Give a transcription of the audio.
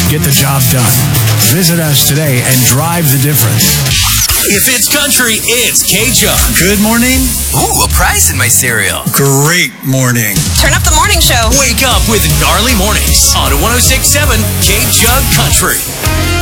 get the job done. Visit us today and drive the difference. If it's country, it's K-Jug. Good morning. Ooh, a prize in my cereal. Great morning. Turn up the morning show. Wake up with Gnarly Mornings on 106.7 K-Jug Country.